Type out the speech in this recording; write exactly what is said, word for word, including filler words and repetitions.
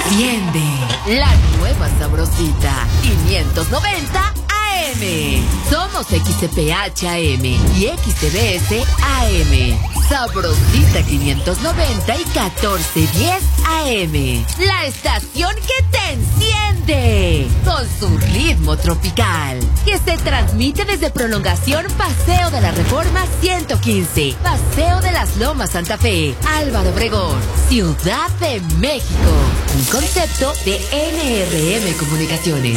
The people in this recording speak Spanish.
Enciende la nueva sabrosita quinientos noventa A M. Somos X C P H A M y X T B S A M. Sabrosita quinientos noventa y catorce diez A M. La estación que te enciende con su ritmo tropical, que se transmite desde Prolongación Paseo de la Reforma ciento quince, Paseo de las Lomas Santa Fe, Álvaro Obregón, Ciudad de México. Un concepto de N R M Comunicaciones.